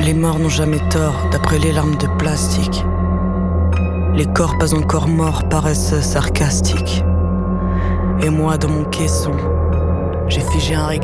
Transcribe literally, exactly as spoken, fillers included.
Les morts n'ont jamais tort, d'après les larmes de plastique. Les corps pas encore morts paraissent sarcastiques. Et moi, dans mon caisson, j'ai figé un